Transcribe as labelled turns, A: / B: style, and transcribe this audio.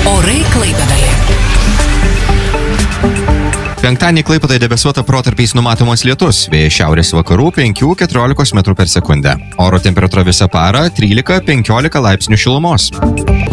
A: Orai Klaipėdoje.
B: Penktadienį Klaipėdoje debesuota protarpiais numatomas lietus, vėjas šiaurės vakarų 5–14 m/s. Oro temperatūra visą parą 13–15 laipsnių šilumos.